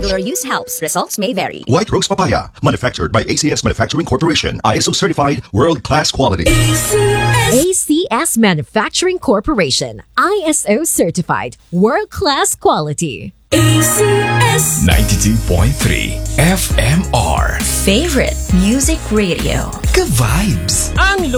regular use helps. Results may vary. White Rose Papaya, manufactured by ACS Manufacturing Corporation. ISO certified, world-class quality. ACS Manufacturing Corporation. ISO certified, world-class quality. ACS 92.3 FMR. Favorite music radio. Ka-vibes. Ang